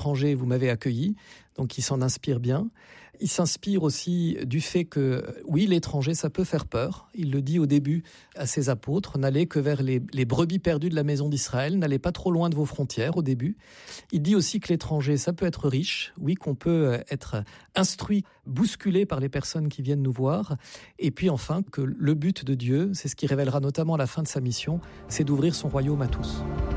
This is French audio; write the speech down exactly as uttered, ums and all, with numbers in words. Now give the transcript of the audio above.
étranger, vous m'avez accueilli. Donc il s'en inspire bien. Il s'inspire aussi du fait que, oui, l'étranger, ça peut faire peur. Il le dit au début à ses apôtres, n'allez que vers les, les brebis perdues de la maison d'Israël, n'allez pas trop loin de vos frontières au début. Il dit aussi que l'étranger, ça peut être riche, oui, qu'on peut être instruit, bousculé par les personnes qui viennent nous voir. Et puis enfin, que le but de Dieu, c'est ce qui révélera notamment la fin de sa mission, c'est d'ouvrir son royaume à tous.